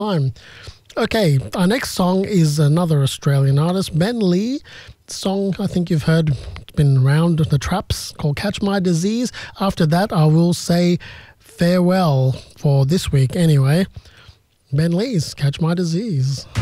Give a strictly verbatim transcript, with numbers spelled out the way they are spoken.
time. Okay, our next song is another Australian artist, Ben Lee. Song I think you've heard, it's been around the traps, called Catch My Disease. After that, I will say farewell for this week anyway. Ben Lee's Catch My Disease.